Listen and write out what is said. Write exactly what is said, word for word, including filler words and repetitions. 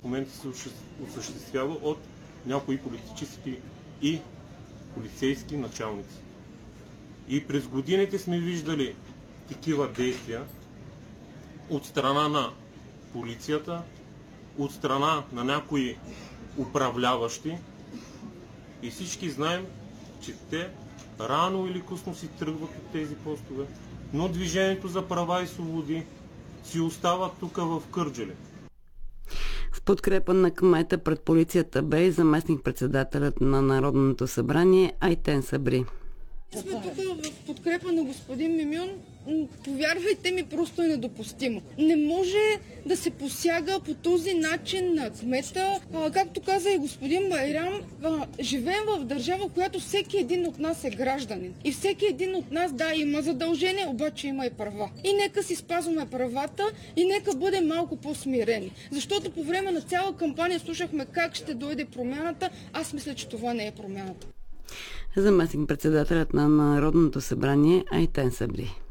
в момента се осъществява от някои политически и полицейски началници. И през годините сме виждали такива действия от страна на полицията, от страна на някои управляващи и всички знаем, че те рано или късно си тръгват от тези постове, но Движението за права и свободи си остава тук в Кърджали. В подкрепа на кмета пред полицията бе и заместник-председателят на Народното събрание Айтен Сабри. Сме тук в подкрепа на господин Мюмюн. Повярвайте ми, просто е недопустимо. Не може да се посяга по този начин на кмета. А, както каза и господин Байрам, а, живеем в държава, в която всеки един от нас е гражданин. И всеки един от нас, да, има задължения, обаче има и права. И нека си спазваме правата и нека бъдем малко по-смирени. Защото по време на цяла кампания слушахме как ще дойде промяната. Аз мисля, че това не е промяната. Заместник-председателят на Народното събрание Айтен Сабри.